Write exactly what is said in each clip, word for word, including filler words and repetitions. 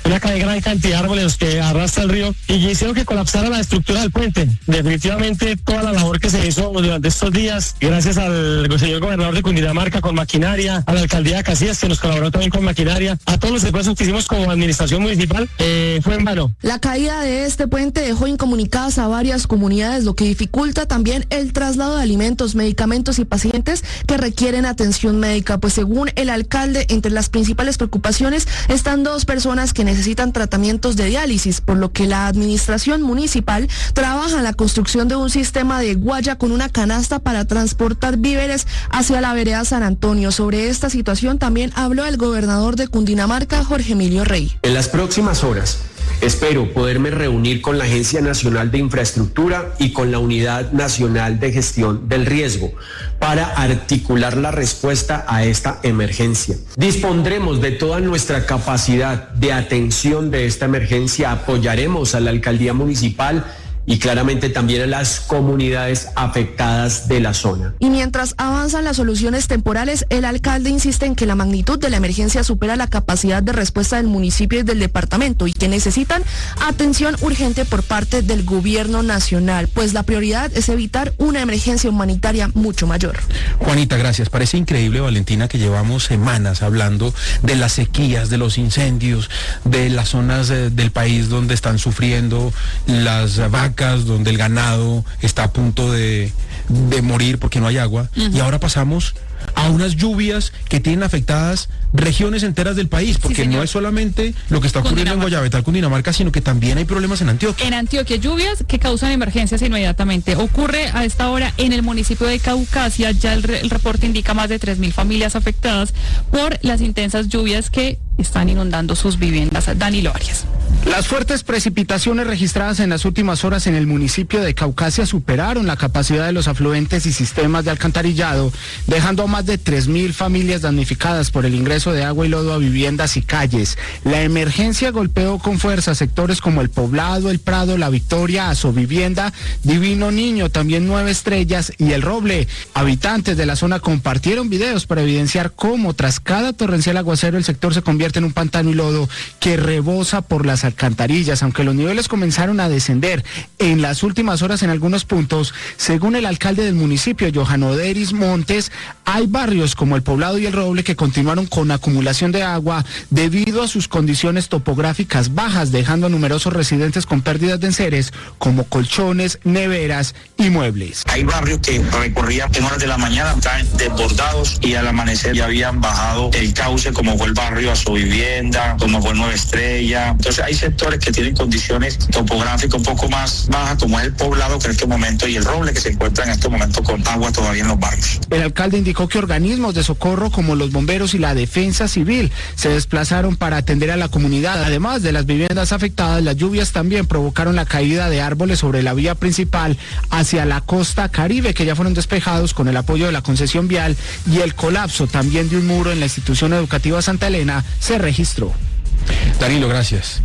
una gran cantidad de árboles que arrastra el río y hicieron que colapsara la estructura del puente. Definitivamente toda la labor que se hizo durante estos días, gracias al señor gobernador de Cundinamarca con maquinaria, a la alcaldía de Casillas que nos colaboró también con maquinaria, a todos los esfuerzos que hicimos como administración municipal, eh, fue en vano. La caída de este puente dejó incomunicadas a varias comunidades, lo que dificulta también el traslado de alimentos, medicamentos y pacientes que requieren atención médica, pues según el alcalde, entre las principales preocupaciones están dos personas que necesitan tratamientos de diálisis, por lo que la administración municipal trabaja en la construcción de un sistema de guaya con una canasta para transportar víveres hacia la vereda San Antonio. Sobre esta situación también habló el gobernador de Cundinamarca, Jorge Emilio Rey. En las próximas horas espero poderme reunir con la Agencia Nacional de Infraestructura y con la Unidad Nacional de Gestión del Riesgo para articular la respuesta a esta emergencia. Dispondremos de toda nuestra capacidad de atención de esta emergencia, apoyaremos a la Alcaldía Municipal y claramente también a las comunidades afectadas de la zona. Y mientras avanzan las soluciones temporales, el alcalde insiste en que la magnitud de la emergencia supera la capacidad de respuesta del municipio y del departamento y que necesitan atención urgente por parte del gobierno nacional, pues la prioridad es evitar una emergencia humanitaria mucho mayor. Juanita, gracias. Parece increíble, Valentina, que llevamos semanas hablando de las sequías, de los incendios, de las zonas eh, del país donde están sufriendo las vacas, donde el ganado está a punto de, de morir porque no hay agua, uh-huh. Y ahora pasamos a unas lluvias que tienen afectadas regiones enteras del país, porque sí, no es solamente lo que está ocurriendo en Guayabetal, Cundinamarca, sino que también hay problemas en Antioquia. En Antioquia, lluvias que causan emergencias inmediatamente. Ocurre a esta hora en el municipio de Caucasia, ya el, re- el reporte indica más de tres mil familias afectadas por las intensas lluvias que están inundando sus viviendas. Danilo Arias. Las fuertes precipitaciones registradas en las últimas horas en el municipio de Caucasia superaron la capacidad de los afluentes y sistemas de alcantarillado, dejando a más de tres mil familias damnificadas por el ingreso de agua y lodo a viviendas y calles. La emergencia golpeó con fuerza sectores como El Poblado, El Prado, La Victoria, Asovivienda, Divino Niño, también Nueve Estrellas y El Roble. Habitantes de la zona compartieron videos para evidenciar cómo tras cada torrencial aguacero el sector se convierte en un pantano y lodo que rebosa por las alcantarillas, aunque los niveles comenzaron a descender en las últimas horas en algunos puntos. Según el alcalde del municipio, Johan Oderis Montes, hay barrios como El Poblado y El Roble que continuaron con acumulación de agua debido a sus condiciones topográficas bajas, dejando a numerosos residentes con pérdidas de enseres como colchones, neveras y muebles. Hay barrios que recorrían en horas de la mañana, estaban desbordados y al amanecer ya habían bajado el cauce, como fue el barrio Asovivienda, como fue Nueva Estrella. Entonces hay sectores que tienen condiciones topográficas un poco más bajas, como es El Poblado, que en este momento, y El Roble, que se encuentra en este momento con agua todavía en los barrios. El alcalde indicó que organismos de socorro como los bomberos y la defensa civil se desplazaron para atender a la comunidad. Además de las viviendas afectadas, las lluvias también provocaron la caída de árboles sobre la vía principal hacia la costa Caribe, que ya fueron despejados con el apoyo de la concesión vial, y el colapso también de un muro en la institución educativa Santa Elena se registró. Danilo, gracias.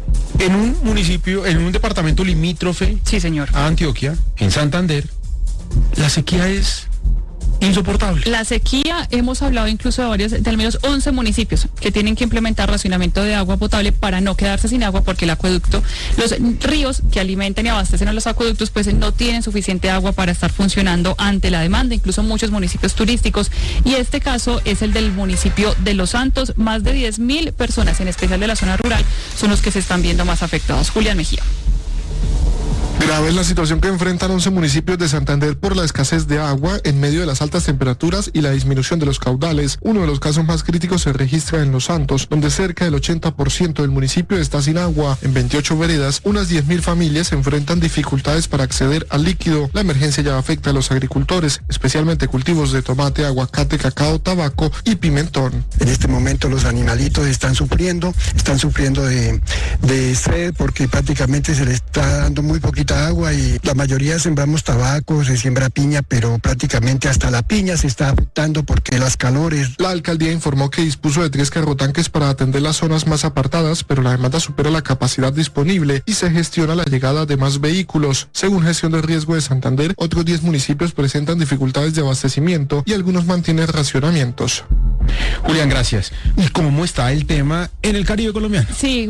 En un municipio, en un departamento limítrofe, sí, señor, a Antioquia, en Santander, la sequía es insoportable. La sequía, hemos hablado incluso de varios, de al menos once municipios que tienen que implementar racionamiento de agua potable para no quedarse sin agua, porque el acueducto, los ríos que alimentan y abastecen a los acueductos, pues no tienen suficiente agua para estar funcionando ante la demanda, incluso muchos municipios turísticos, y este caso es el del municipio de Los Santos. Más de diez mil personas, en especial de la zona rural, son los que se están viendo más afectados. Julián Mejía. Grave es la situación que enfrentan once municipios de Santander por la escasez de agua en medio de las altas temperaturas y la disminución de los caudales. Uno de los casos más críticos se registra en Los Santos, donde cerca del ochenta por ciento del municipio está sin agua. En veintiocho veredas, unas diez mil familias enfrentan dificultades para acceder al líquido. La emergencia ya afecta a los agricultores, especialmente cultivos de tomate, aguacate, cacao, tabaco y pimentón. En este momento los animalitos están sufriendo, están sufriendo de, de sed porque prácticamente se les está dando muy poquita agua y la mayoría sembramos tabaco, se siembra piña, pero prácticamente hasta la piña se está afectando porque las calores. La alcaldía informó que dispuso de tres carrotanques para atender las zonas más apartadas, pero la demanda supera la capacidad disponible y se gestiona la llegada de más vehículos. Según Gestión de Riesgo de Santander, otros diez municipios presentan dificultades de abastecimiento y algunos mantienen racionamientos. Julián, gracias. ¿Y cómo está el tema en el Caribe colombiano? Sí.